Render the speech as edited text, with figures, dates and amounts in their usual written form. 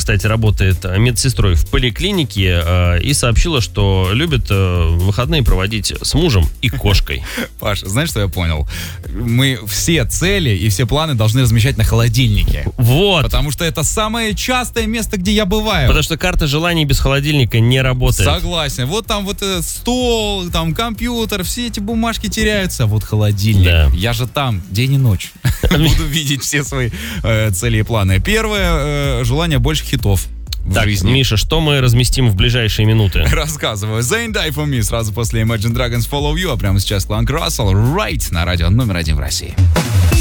кстати, работает медсестрой в поликлинике и сообщила, что любит выходные проводить с мужем и кошкой. Паша, знаешь, что я понял? Мы все цели и все планы должны размещать на холодильнике. Вот. Потому что это самое частое место, где я бываю. Потому что карта желаний без холодильника не работает. Согласен. Вот там вот стол, там компьютер, все эти бумажки теряются. Вот холодильник. Да. Я же там день и ночь. Буду видеть все свои цели и планы. Первое, желание больше хитов в Так, жизни. Миша, что мы разместим в ближайшие минуты? Рассказываю. Zayn Die For Me сразу после Imagine Dragons Follow You, а прямо сейчас Кланк Рассел, Right, на радио номер 1 в России.